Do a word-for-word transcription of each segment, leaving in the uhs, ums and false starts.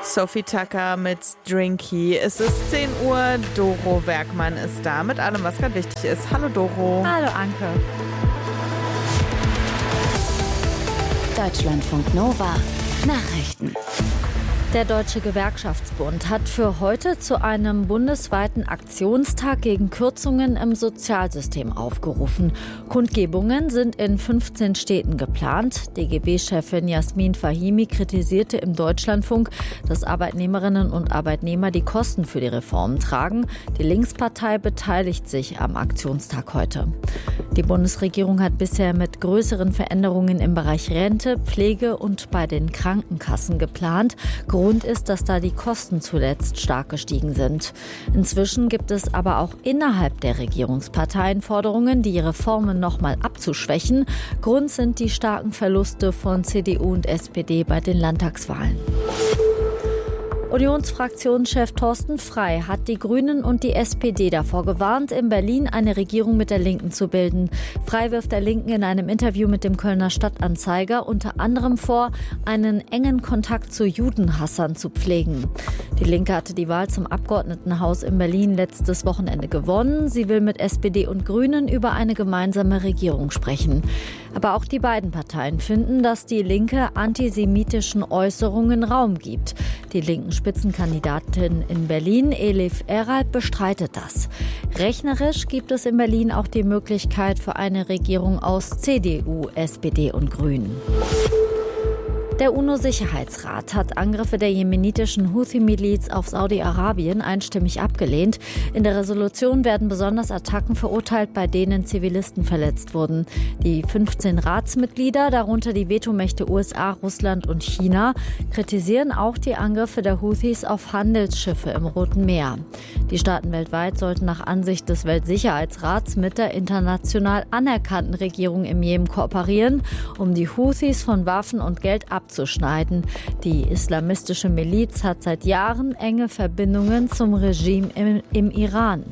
Sophie Tucker mit Drinky. Es ist zehn Uhr, Doro Werkmann ist da mit allem, was gerade wichtig ist. Hallo Doro. Hallo Anke. Deutschlandfunk Nova Nachrichten. Der Deutsche Gewerkschaftsbund hat für heute zu einem bundesweiten Aktionstag gegen Kürzungen im Sozialsystem aufgerufen. Kundgebungen sind in fünfzehn Städten geplant. D G B-Chefin Jasmin Fahimi kritisierte im Deutschlandfunk, dass Arbeitnehmerinnen und Arbeitnehmer die Kosten für die Reformen tragen. Die Linkspartei beteiligt sich am Aktionstag heute. Die Bundesregierung hat bisher mit größeren Veränderungen im Bereich Rente, Pflege und bei den Krankenkassen geplant. Grund ist, dass da die Kosten zuletzt stark gestiegen sind. Inzwischen gibt es aber auch innerhalb der Regierungsparteien Forderungen, die Reformen nochmal abzuschwächen. Grund sind die starken Verluste von C D U und S P D bei den Landtagswahlen. Unionsfraktionschef Thorsten Frey hat die Grünen und die S P D davor gewarnt, in Berlin eine Regierung mit der Linken zu bilden. Frey wirft der Linken in einem Interview mit dem Kölner Stadtanzeiger unter anderem vor, einen engen Kontakt zu Judenhassern zu pflegen. Die Linke hatte die Wahl zum Abgeordnetenhaus in Berlin letztes Wochenende gewonnen. Sie will mit S P D und Grünen über eine gemeinsame Regierung sprechen. Aber auch die beiden Parteien finden, dass die Linke antisemitischen Äußerungen Raum gibt. Die linken Spitzenkandidatin in Berlin, Elif Eralp, bestreitet das. Rechnerisch gibt es in Berlin auch die Möglichkeit für eine Regierung aus C D U, S P D und Grünen. Der UNO-Sicherheitsrat hat Angriffe der jemenitischen Houthi-Miliz auf Saudi-Arabien einstimmig abgelehnt. In der Resolution werden besonders Attacken verurteilt, bei denen Zivilisten verletzt wurden. Die fünfzehn Ratsmitglieder, darunter die Vetomächte U S A, Russland und China, kritisieren auch die Angriffe der Houthis auf Handelsschiffe im Roten Meer. Die Staaten weltweit sollten nach Ansicht des Weltsicherheitsrats mit der international anerkannten Regierung im Jemen kooperieren, um die Houthis von Waffen und Geld abzuhalten. Abzuschneiden. Die islamistische Miliz hat seit Jahren enge Verbindungen zum Regime im, im Iran.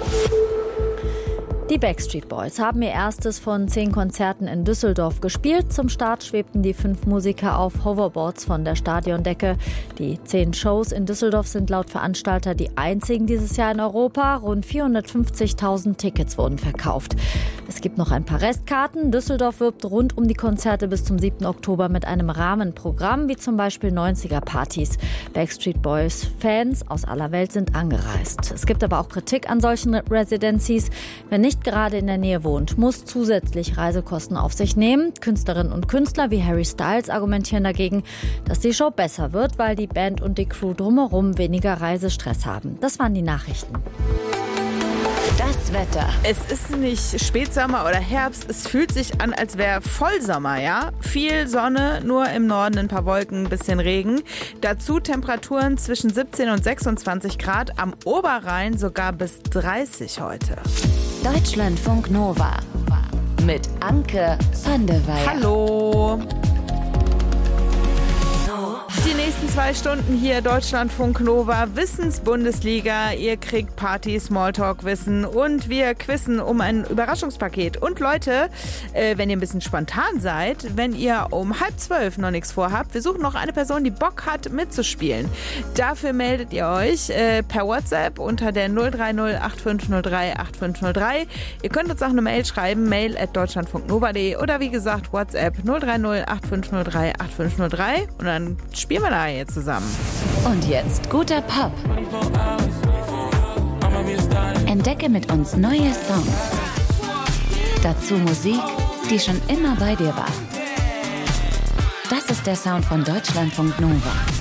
Die Backstreet Boys haben ihr erstes von zehn Konzerten in Düsseldorf gespielt. Zum Start schwebten die fünf Musiker auf Hoverboards von der Stadiondecke. Die zehn Shows in Düsseldorf sind laut Veranstalter die einzigen dieses Jahr in Europa. Rund vierhundertfünfzigtausend Tickets wurden verkauft. Es gibt noch ein paar Restkarten. Düsseldorf wirbt rund um die Konzerte bis zum siebten Oktober mit einem Rahmenprogramm, wie zum Beispiel neunziger-Partys. Backstreet Boys-Fans aus aller Welt sind angereist. Es gibt aber auch Kritik an solchen Residencies. Wer nicht gerade in der Nähe wohnt, muss zusätzlich Reisekosten auf sich nehmen. Künstlerinnen und Künstler wie Harry Styles argumentieren dagegen, dass die Show besser wird, weil die Band und die Crew drumherum weniger Reisestress haben. Das waren die Nachrichten. Das Wetter. Es ist nicht Spätsommer oder Herbst, es fühlt sich an, als wäre Vollsommer, ja? Viel Sonne, nur im Norden ein paar Wolken, ein bisschen Regen. Dazu Temperaturen zwischen siebzehn und sechsundzwanzig Grad, am Oberrhein sogar bis dreißig heute. Deutschlandfunk Nova mit Anke van der Weyer. Hallo! Die nächsten zwei Stunden hier Deutschlandfunk Nova, Wissensbundesliga. Ihr kriegt Party, Smalltalk-Wissen und wir quizzen um ein Überraschungspaket. Und Leute, äh, wenn ihr ein bisschen spontan seid, wenn ihr um halb zwölf noch nichts vorhabt, wir suchen noch eine Person, die Bock hat mitzuspielen. Dafür meldet ihr euch äh, per WhatsApp unter der null drei null acht fünf null drei acht fünf null drei. Ihr könnt uns auch eine Mail schreiben, mail at deutschlandfunknova punkt de oder wie gesagt WhatsApp null drei null acht fünf null drei acht fünf null drei und dann spielen wir da jetzt zusammen. Und jetzt guter Pop. Entdecke mit uns neue Songs. Dazu Musik, die schon immer bei dir war. Das ist der Sound von Deutschlandfunk Nova.